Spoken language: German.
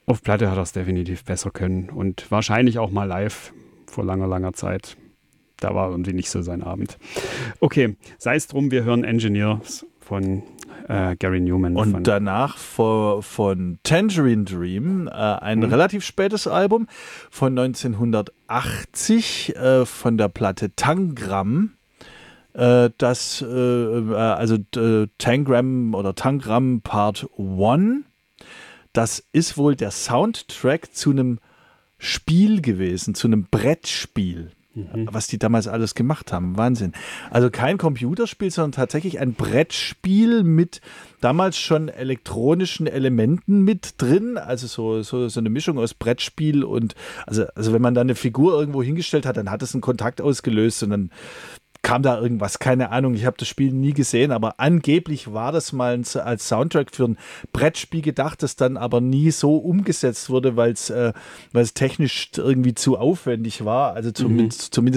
Auf Platte hat er es definitiv besser können und wahrscheinlich auch mal live vor langer, langer Zeit. Da war irgendwie nicht so sein Abend. Okay, sei es drum, wir hören Engineers von Gary Newman. Und danach von Tangerine Dream, ein relativ spätes Album von 1980 von der Platte Tangram. Tangram oder Tangram Part 1. Das ist wohl der Soundtrack zu einem Spiel gewesen, zu einem Brettspiel. Was die damals alles gemacht haben. Wahnsinn. Also kein Computerspiel, sondern tatsächlich ein Brettspiel mit damals schon elektronischen Elementen mit drin. Also so eine Mischung aus Brettspiel und also wenn man da eine Figur irgendwo hingestellt hat, dann hat es einen Kontakt ausgelöst und dann kam da irgendwas, keine Ahnung, ich habe das Spiel nie gesehen, aber angeblich war das mal als Soundtrack für ein Brettspiel gedacht, das dann aber nie so umgesetzt wurde, weil es technisch irgendwie zu aufwendig war, also zumindest